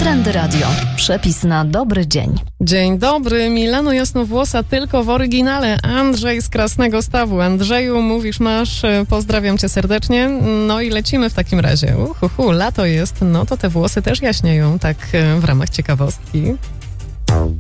Trendy Radio. Przepis na dobry dzień. Dzień dobry, Milano Jasnowłosa tylko w oryginale. Andrzej z Krasnego Stawu. Andrzeju, mówisz, masz, pozdrawiam cię serdecznie. No i lecimy w takim razie. Lato jest, no to te włosy też jaśnieją, tak w ramach ciekawostki.